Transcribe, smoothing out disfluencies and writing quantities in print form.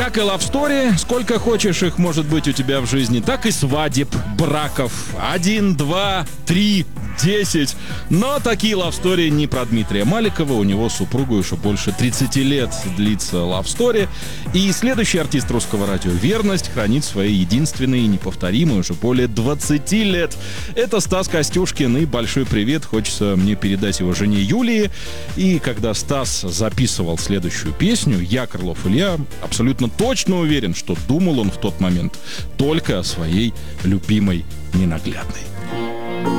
Как и лавстори, сколько хочешь их может быть у тебя в жизни, так и свадеб, браков. 1, 2, 3, 10. Но такие лавстори не про Дмитрия Маликова. У него с супругой уже больше 30 лет длится лавстори. И следующий артист русского радио «Верность» хранит свои единственные и неповторимые уже более 20 лет. Это Стас Костюшкин. И большой привет хочется мне передать его жене Юлии. И когда Стас записывал следующую песню, я, Крылов Илья, абсолютно точно уверен, что думал он в тот момент только о своей любимой ненаглядной.